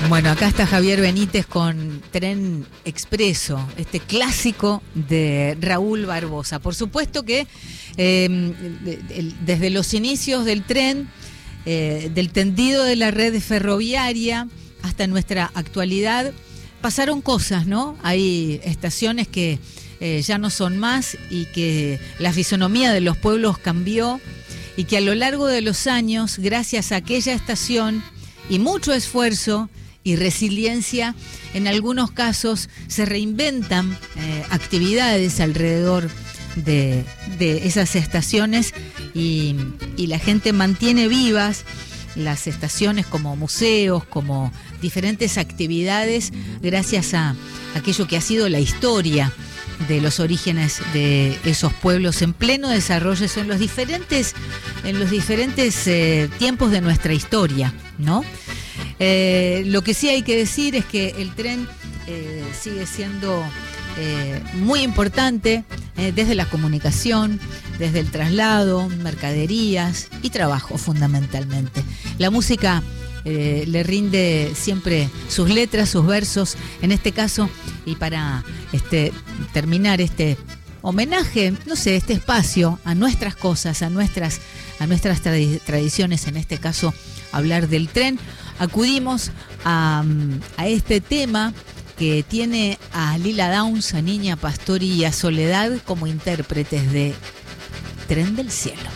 Bueno, acá está Javier Benítez con Tren Expreso, este clásico de Raúl Barbosa. Por supuesto que desde los inicios del tren, del tendido de la red ferroviaria hasta nuestra actualidad, pasaron cosas, ¿no? Hay estaciones que ya no son más y que la fisonomía de los pueblos cambió y que a lo largo de los años, gracias a aquella estación y mucho esfuerzo y resiliencia, en algunos casos se reinventan actividades alrededor de esas estaciones y la gente mantiene vivas las estaciones como museos, como diferentes actividades, gracias a aquello que ha sido la historia de los orígenes de esos pueblos en pleno desarrollo en los diferentes tiempos de nuestra historia, ¿no? Lo que sí hay que decir es que el tren sigue siendo muy importante desde la comunicación, desde el traslado, mercaderías y trabajo fundamentalmente. La música le rinde siempre sus letras, sus versos, en este caso, y para terminar este homenaje, no sé, este espacio a nuestras cosas, a nuestras tradiciones, en este caso hablar del tren, acudimos a este tema que tiene a Lila Downs, a Niña Pastori y a Soledad como intérpretes de Tren del Cielo.